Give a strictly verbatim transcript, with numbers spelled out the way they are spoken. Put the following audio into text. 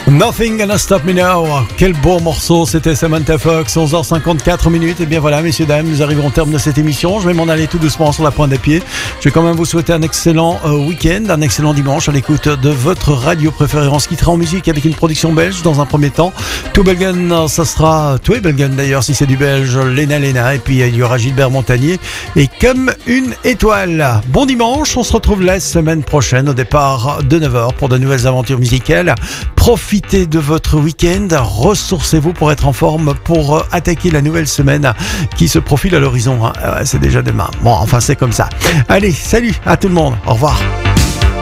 Nothing Gonna Stop Me Now. Quel beau morceau, c'était Samantha Fox, onze heures cinquante-quatre minutes. Et bien voilà, messieurs, dames, nous arrivons au terme de cette émission. Je vais m'en aller tout doucement sur la pointe des pieds. Je vais quand même vous souhaiter un excellent euh, week-end, un excellent dimanche à l'écoute de votre radio préférée. On se quittera en musique avec une production belge dans un premier temps. Tout Belgen, ça sera Tout est Belgen d'ailleurs, si c'est du belge, Lena Lena. Et puis il y aura Gilbert Montagnier et Comme une étoile. Bon dimanche, on se retrouve la semaine prochaine au départ de neuf heures pour de nouvelles aventures musicales. Profitez de votre week-end, ressourcez-vous pour être en forme pour attaquer la nouvelle semaine qui se profile à l'horizon. Hein. C'est déjà demain. Bon, enfin c'est comme ça. Allez, salut à tout le monde. Au revoir.